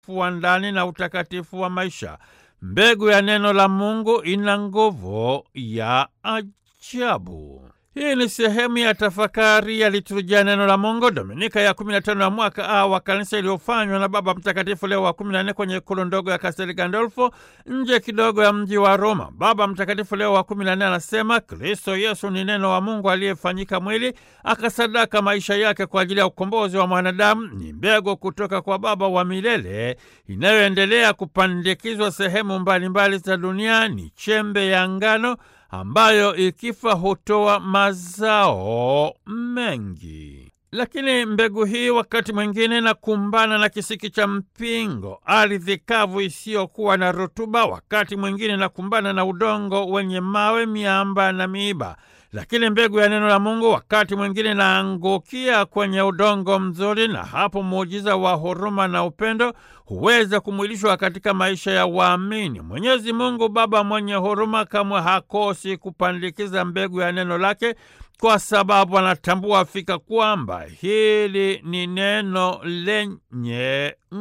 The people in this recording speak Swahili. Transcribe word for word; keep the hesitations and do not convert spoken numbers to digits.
wa ndani na utakatifu wa maisha. Mbegu ya neno la Mungu ina nguvu ya ajabu. Hii ni sehemu ya tafakari ya liturujia neno la Mungu Dominika ya kumi na tano ya mwaka A wa kanisa iliyofanywa na Baba Mtakatifu Leo wa kumi na nne kwenye ikulu ndogo ya Castel Gandolfo nje kidogo ya mji wa Roma. Baba Mtakatifu Leo wa kumi na nne anasema Kristo Yesu ni neno wa Mungu aliyefanyika mwili, akasadaka maisha yake kwa ajili ya ukombozi wa mwanadamu. Ni mbegu kutoka kwa Baba wa milele inayoendelea kupandikizwa sehemu mbalimbali za dunia. Ni chembe ya ngano ambayo ikifa hutoa mazao mengi. Lakini mbegu hii wakati mwingine inakumbana na kisiki cha mpingo, ardhi kavu isiyokuwa na rutuba, wakati mwingine inakumbana na udongo wenye mawe, miamba na miiba. Lakini mbegu ya neno la Mungu wakati mwingine inaangukia kwenye udongo mzuri, na hapo muujiza wa huruma na upendo huweza kumwilishwa katika maisha ya waamini. Mwenyezi Mungu Baba mwenye huruma kamwe hakosi kupandikiza mbegu ya neno lake, kwa sababu anatambua fika kwamba hili ni neno lenye